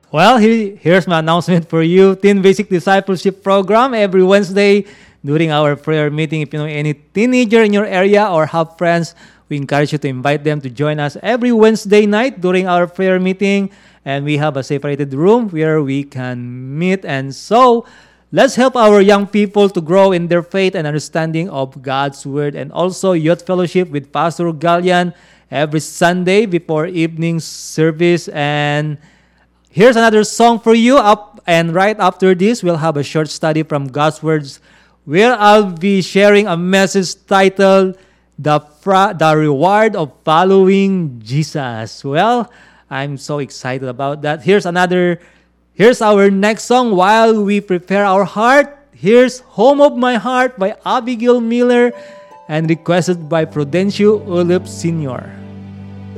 Well, here's my announcement for you. Teen Basic Discipleship Program every Wednesday during our prayer meeting. If you know any teenager in your area or have friends, we encourage you to invite them to join us every Wednesday night during our prayer meeting. And we have a separated room where we can meet. And so, let's help our young people to grow in their faith and understanding of God's Word. And also, Youth Fellowship with Pastor Galian every Sunday before evening service. And here's another song for you. And right after this, we'll have a short study from God's Words where I'll be sharing a message titled The Reward of Following Jesus. Well, I'm so excited about that. Here's our next song while we prepare our heart. Here's Home of My Heart by Abigail Miller and requested by Prudencio Ulip Sr.